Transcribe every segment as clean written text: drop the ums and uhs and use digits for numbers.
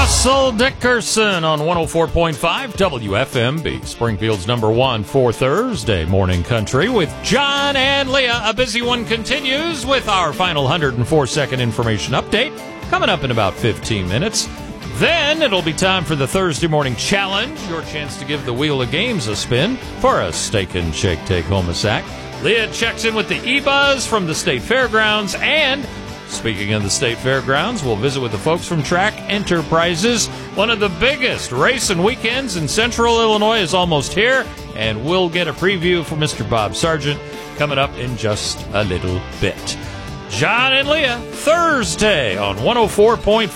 Russell Dickerson on 104.5 WFMB, Springfield's number one for Thursday morning country with John and Leah. A busy one continues with our final 104-second information update coming up in about 15 minutes. Then it'll be time for the Thursday morning challenge, your chance to give the wheel of games a spin for a steak and shake take-home a sack. Leah checks in with the E-Buzz from the State Fairgrounds, and speaking of the State Fairgrounds, we'll visit with the folks from Track Enterprises. One of the biggest racing weekends in Central Illinois is almost here, and we'll get a preview from Mr. Bob Sargent coming up in just a little bit. John and Leah, Thursday on 104.5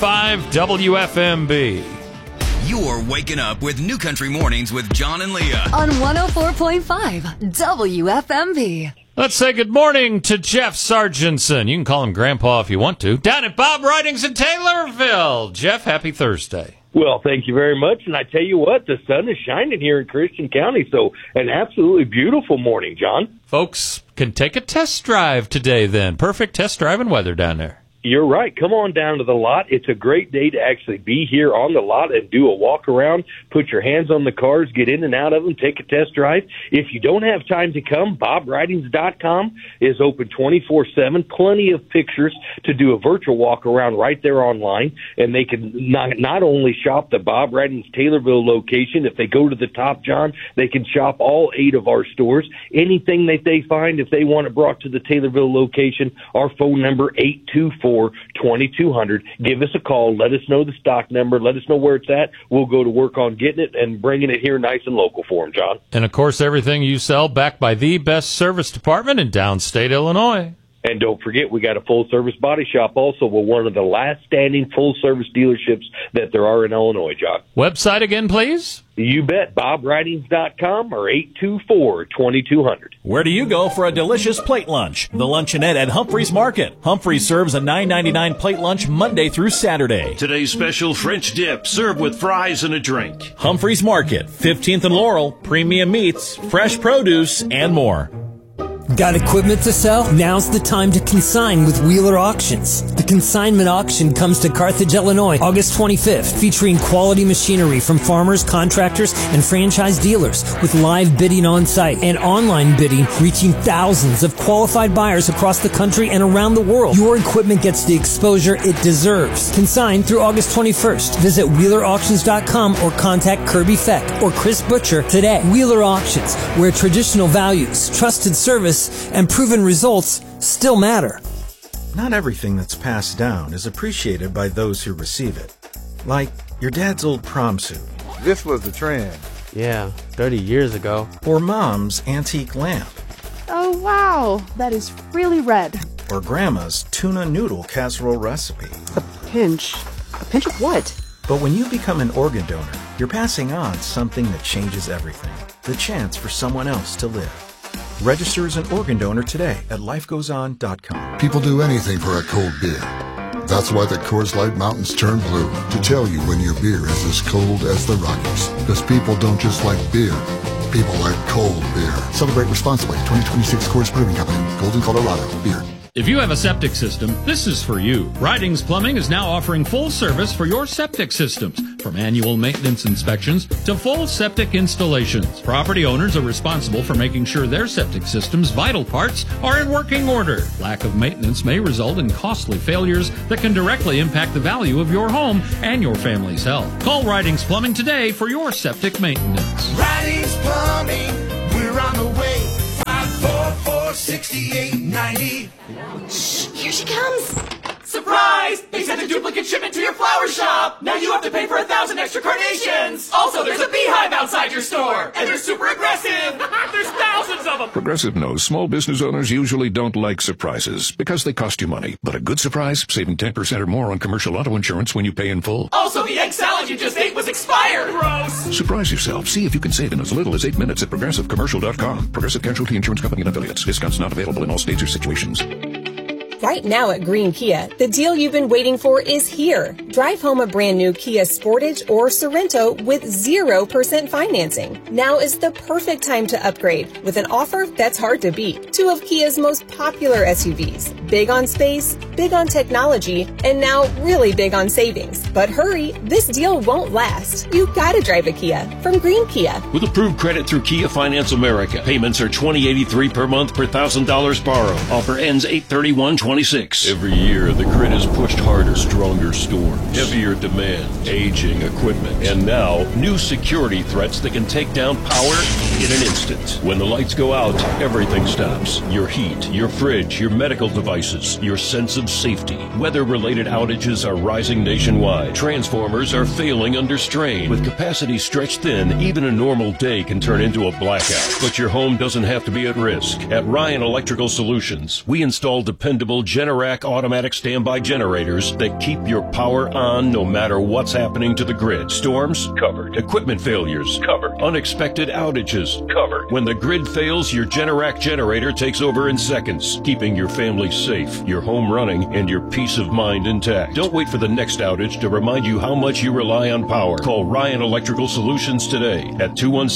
WFMB. You're waking up with New Country Mornings with John and Leah on 104.5 WFMB. Let's say good morning to Jeff Sargentson. You can call him Grandpa if you want to. Down at Bob Ridings in Taylorville. Jeff, happy Thursday. Well, thank you very much. And I tell you what, the sun is shining here in Christian County, so an absolutely beautiful morning, John. Folks can take a test drive today then. Perfect test driving weather down there. You're right. Come on down to the lot. It's a great day to actually be here on the lot and do a walk around, put your hands on the cars, get in and out of them, take a test drive. If you don't have time to come, BobRidings.com is open 24/7. Plenty of pictures to do a virtual walk around right there online. And they can not only shop the Bob Ridings Taylorville location, if they go to the top, John, they can shop all 8 of our stores. Anything that they find, if they want it brought to the Taylorville location, our phone number 824-2200. Give us a call. Let us know the stock number. Let us know where it's at. We'll go to work on getting it and bringing it here nice and local for them, John. And, of course, everything you sell backed by the best service department in downstate Illinois. And don't forget, we got a full-service body shop also. We're one of the last standing full-service dealerships that there are in Illinois, John. Website again, please? You bet. BobRidings.com or 824-2200. Where do you go for a delicious plate lunch? The Luncheonette at Humphreys Market. Humphreys serves a $9.99 plate lunch Monday through Saturday. Today's special French dip, served with fries and a drink. Humphreys Market, 15th and Laurel, premium meats, fresh produce, and more. Got equipment to sell? Now's the time to consign with Wheeler Auctions. The consignment auction comes to Carthage, Illinois, August 25th, featuring quality machinery from farmers, contractors, and franchise dealers with live bidding on site and online bidding reaching thousands of qualified buyers across the country and around the world. Your equipment gets the exposure it deserves. Consign through August 21st. Visit WheelerAuctions.com or contact Kirby Feck or Chris Butcher today. Wheeler Auctions, where traditional values, trusted service, and proven results still matter. Not everything that's passed down is appreciated by those who receive it. Like your dad's old prom suit. This was the trend. Yeah, 30 years ago. Or mom's antique lamp. Oh, wow. That is really red. Or grandma's tuna noodle casserole recipe. A pinch. A pinch of what? But when you become an organ donor, you're passing on something that changes everything. The chance for someone else to live. Register as an organ donor today at lifegoeson.com. People do anything for a cold beer. That's why the Coors Light Mountains turn blue, to tell you when your beer is as cold as the Rockies. Because people don't just like beer, people like cold beer. Celebrate responsibly. 2026 Coors Brewing Company, Golden, Colorado. Beer. If you have a septic system, this is for you. Ridings Plumbing is now offering full service for your septic systems, from annual maintenance inspections to full septic installations. Property owners are responsible for making sure their septic system's vital parts are in working order. Lack of maintenance may result in costly failures that can directly impact the value of your home and your family's health. Call Ridings Plumbing today for your septic maintenance. Ridings Plumbing, we're on the way. 544-6890. Shh, here she comes. Surprise! They sent a duplicate shipment to your flower shop! Now you have to pay for 1,000 extra carnations! Also, there's a beehive outside your store! And they're super aggressive! There's thousands of them! Progressive knows small business owners usually don't like surprises because they cost you money. But a good surprise, saving 10% or more on commercial auto insurance when you pay in full. Also, the egg salad you just ate was expired! Gross! Surprise yourself. See if you can save in as little as 8 minutes at ProgressiveCommercial.com. Progressive Casualty Insurance Company and Affiliates. Discounts not available in all states or situations. Right now at Green Kia, the deal you've been waiting for is here. Drive home a brand new Kia Sportage or Sorento with 0% financing. Now is the perfect time to upgrade with an offer that's hard to beat. Two of Kia's most popular SUVs. Big on space, big on technology, and now really big on savings. But hurry, this deal won't last. You gotta drive a Kia from Green Kia. With approved credit through Kia Finance America, payments are $20.83 per month per $1,000 borrowed. Offer ends 8/31/26. Every year, the grid is pushed harder, stronger storms, heavier demand, aging equipment, and now new security threats that can take down power in an instant. When the lights go out, everything stops. Your heat, your fridge, your medical devices, your sense of safety. Weather-related outages are rising nationwide. Transformers are failing under strain. With capacity stretched thin, even a normal day can turn into a blackout. But your home doesn't have to be at risk. At Ryan Electrical Solutions, we install dependable Generac automatic standby generators that keep your power on no matter what's happening to the grid. Storms? Covered. Equipment failures? Covered. Unexpected outages? Covered. When the grid fails, your Generac generator takes over in seconds, keeping your family safe, your home running, and your peace of mind intact. Don't wait for the next outage to remind you how much you rely on power. Call Ryan Electrical Solutions today at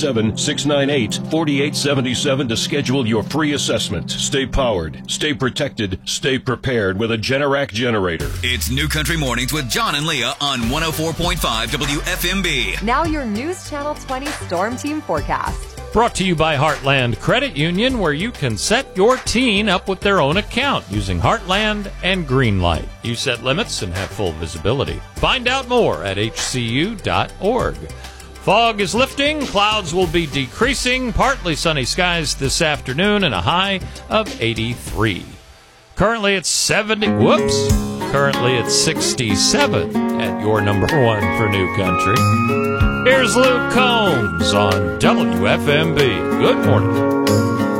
217-698-4877 to schedule your free assessment. Stay powered, stay protected, stay prepared with a Generac generator. It's New Country Mornings with John and Leah on 104.5 WFMB. Now your News Channel 20 Storm Team forecast. Brought to you by Heartland Credit Union, where you can set your teen up with their own account using Heartland and Greenlight. You set limits and have full visibility. Find out more at hcu.org. Fog is lifting, clouds will be decreasing, partly sunny skies this afternoon, and a high of 83. Currently it's 67 at your number one for New Country. Here's Luke Combs on WFMB. Good morning.